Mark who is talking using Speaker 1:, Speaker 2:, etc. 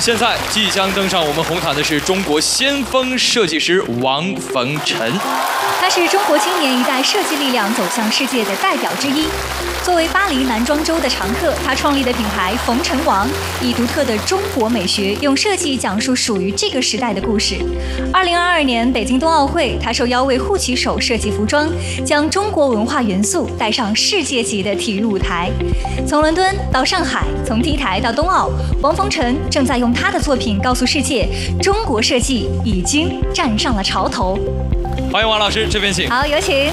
Speaker 1: 现在即将登上我们红毯的是中国先锋设计师王逢辰。
Speaker 2: 他是中国青年一代设计力量走向世界的代表之一。作为巴黎男装周的常客，他创立的品牌逢辰王，以独特的中国美学，用设计讲述属于这个时代的故事。2022年北京冬奥会，他受邀为护旗手设计服装，将中国文化元素带上世界级的体育舞台。从伦敦到上海，从 T 台到冬奥，王逢辰正在用他的作品告诉世界，中国设计已经站上了潮头。
Speaker 1: 欢迎王老师，这边请。
Speaker 2: 好，有请。